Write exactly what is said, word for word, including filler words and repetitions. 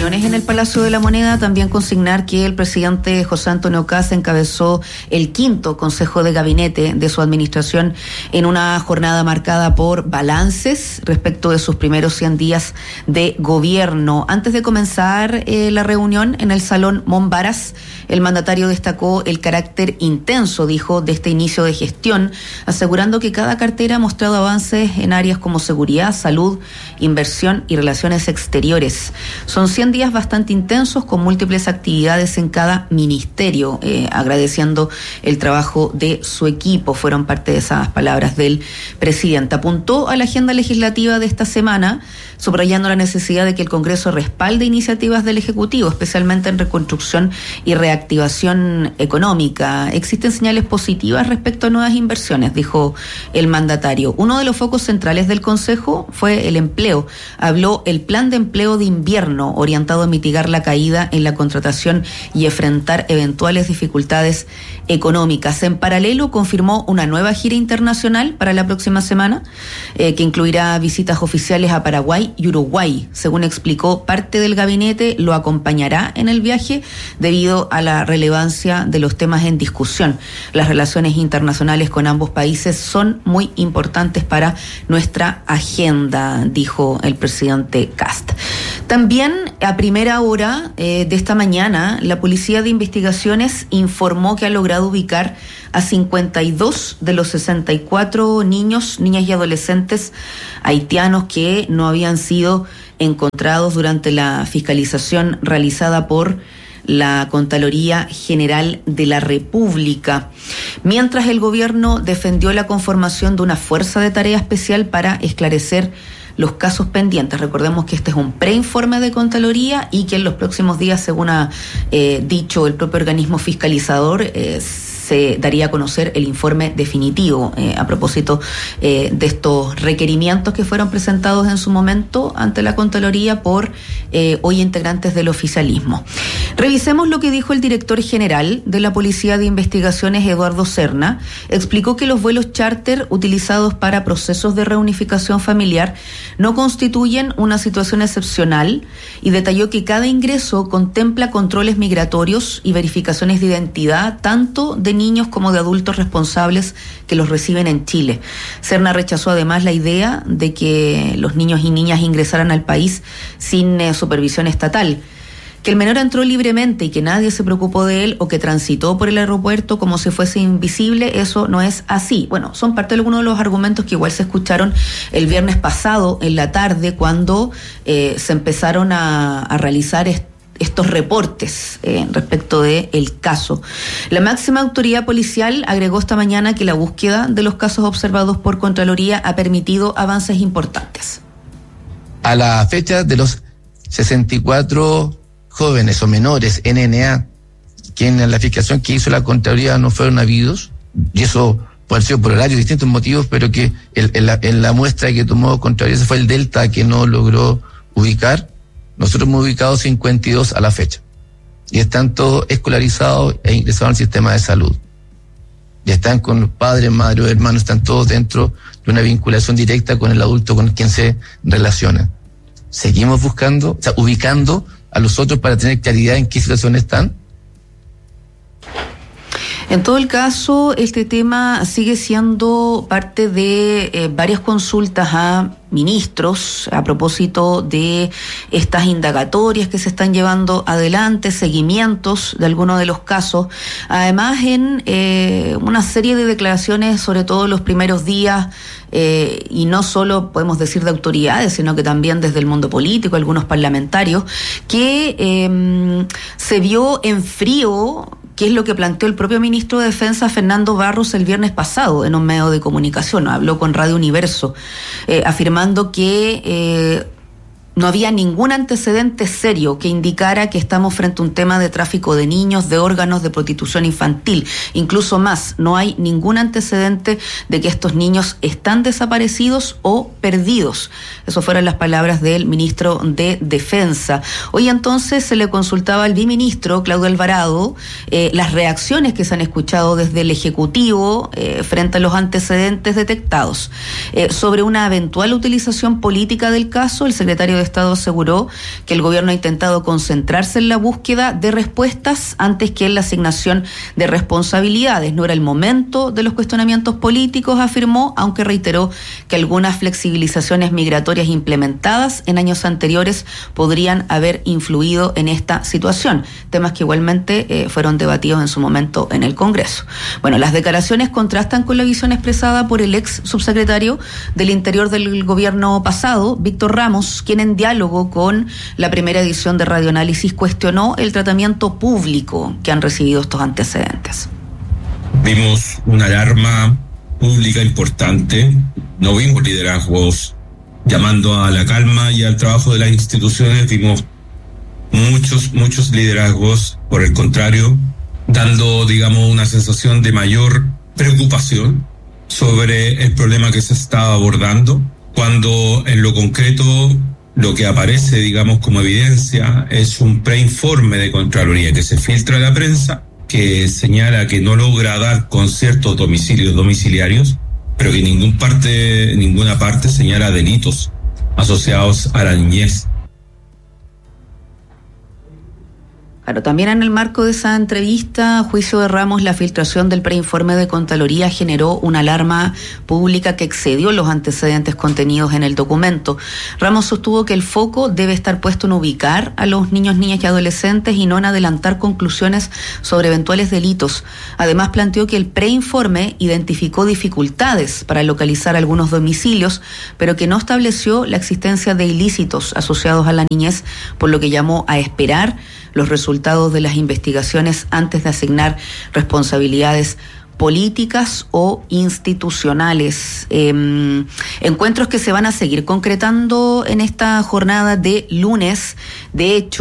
reuniones en el Palacio de la Moneda. También consignar que el presidente José Antonio Kast encabezó el quinto Consejo de Gabinete de su administración en una jornada marcada por balances respecto de sus primeros cien días de gobierno. Antes de comenzar eh, la reunión en el Salón Mombaras, el mandatario destacó el carácter intenso, dijo, de este inicio de gestión, asegurando que cada cartera ha mostrado avances en áreas como seguridad, salud, inversión y relaciones exteriores. Son cien días bastante intensos con múltiples actividades en cada ministerio, eh, agradeciendo el trabajo de su equipo. Fueron parte de esas palabras del presidente. Apuntó a la agenda legislativa de esta semana, subrayando la necesidad de que el Congreso respalde iniciativas del Ejecutivo, especialmente en reconstrucción y reactivación económica. Existen señales positivas respecto a nuevas inversiones, dijo el mandatario. Uno de los focos centrales del Consejo fue el empleo. Habló el plan de empleo de invierno, orientado a mitigar la caída en la contratación y enfrentar eventuales dificultades económicas. En paralelo, confirmó una nueva gira internacional para la próxima semana, eh, que incluirá visitas oficiales a Paraguay y Uruguay. Según explicó, parte del gabinete lo acompañará en el viaje debido a la relevancia de los temas en discusión. Las relaciones internacionales con ambos países son muy importantes para nuestra agenda, dijo el presidente Kast. También a primera hora eh, de esta mañana, la Policía de Investigaciones informó que ha logrado ubicar a cincuenta y dos de los sesenta y cuatro niños, niñas y adolescentes haitianos que no habían sido encontrados durante la fiscalización realizada por la Contraloría General de la República. Mientras el gobierno defendió la conformación de una fuerza de tarea especial para esclarecer los casos pendientes. Recordemos que este es un preinforme de Contraloría y que en los próximos días, según ha eh, dicho el propio organismo fiscalizador, eh, se daría a conocer el informe definitivo eh, a propósito eh, de estos requerimientos que fueron presentados en su momento ante la Contraloría por eh, hoy integrantes del oficialismo. Revisemos lo que dijo el director general de la Policía de Investigaciones, Eduardo Serna. Explicó que los vuelos charter utilizados para procesos de reunificación familiar no constituyen una situación excepcional y detalló que cada ingreso contempla controles migratorios y verificaciones de identidad tanto de niños como de adultos responsables que los reciben en Chile. Serna rechazó además la idea de que los niños y niñas ingresaran al país sin eh, supervisión estatal. Que el menor entró libremente y que nadie se preocupó de él o que transitó por el aeropuerto como si fuese invisible, eso no es así. Bueno, son parte de algunos de los argumentos que igual se escucharon el viernes pasado en la tarde cuando eh, se empezaron a, a realizar est- estos reportes eh, respecto de el caso. La máxima autoridad policial agregó esta mañana que la búsqueda de los casos observados por Contraloría ha permitido avances importantes. A la fecha de los sesenta y cuatro jóvenes o menores N N A que en la fiscalización que hizo la Contraloría no fueron habidos, y eso puede ser por horarios, distintos motivos, pero que el, en, la, en la muestra que tomó Contraloría ese fue el Delta que no logró ubicar. Nosotros hemos ubicado cincuenta y dos a la fecha y están todos escolarizados e ingresados al sistema de salud. Ya están con los padres, madres, hermanos, están todos dentro de una vinculación directa con el adulto con quien se relaciona. Seguimos buscando, o sea, ubicando a los otros para tener claridad en qué situación están. En todo el caso, este tema sigue siendo parte de eh, varias consultas a ministros a propósito de estas indagatorias que se están llevando adelante, seguimientos de algunos de los casos. Además, en eh, una serie de declaraciones, sobre todo los primeros días, eh, y no solo podemos decir de autoridades, sino que también desde el mundo político, algunos parlamentarios, que eh, se vio en frío, que es lo que planteó el propio ministro de Defensa, Fernando Barros, el viernes pasado en un medio de comunicación. Habló con Radio Universo, eh, afirmando que eh, no había ningún antecedente serio que indicara que estamos frente a un tema de tráfico de niños, de órganos, de prostitución infantil. Incluso más, no hay ningún antecedente de que estos niños están desaparecidos o perdidos. Eso fueron las palabras del ministro de Defensa. Hoy entonces se le consultaba al biministro, Claudio Alvarado, eh, las reacciones que se han escuchado desde el Ejecutivo eh, frente a los antecedentes detectados. Eh, sobre una eventual utilización política del caso, el secretario de de Estado aseguró que el gobierno ha intentado concentrarse en la búsqueda de respuestas antes que en la asignación de responsabilidades. No era el momento de los cuestionamientos políticos, afirmó, aunque reiteró que algunas flexibilizaciones migratorias implementadas en años anteriores podrían haber influido en esta situación. Temas que igualmente eh, fueron debatidos en su momento en el Congreso. Bueno, las declaraciones contrastan con la visión expresada por el ex subsecretario del Interior del gobierno pasado, Víctor Ramos, quien en diálogo con la primera edición de Radioanálisis cuestionó el tratamiento público que han recibido estos antecedentes. Vimos una alarma pública importante, no vimos liderazgos llamando a la calma y al trabajo de las instituciones, vimos muchos, muchos liderazgos, por el contrario, dando, digamos, una sensación de mayor preocupación sobre el problema que se estaba abordando, cuando en lo concreto lo que aparece, digamos, como evidencia es un preinforme de Contraloría que se filtra a la prensa, que señala que no logra dar con ciertos domicilios domiciliarios, pero que ningún parte, ninguna parte señala delitos asociados a la niñez. Claro, también en el marco de esa entrevista, a juicio de Ramos, la filtración del preinforme de Contraloría generó una alarma pública que excedió los antecedentes contenidos en el documento. Ramos sostuvo que el foco debe estar puesto en ubicar a los niños, niñas y adolescentes y no en adelantar conclusiones sobre eventuales delitos. Además, planteó que el preinforme identificó dificultades para localizar algunos domicilios, pero que no estableció la existencia de ilícitos asociados a la niñez, por lo que llamó a esperar los resultados de las investigaciones antes de asignar responsabilidades políticas o institucionales. Eh, encuentros que se van a seguir concretando en esta jornada de lunes. De hecho,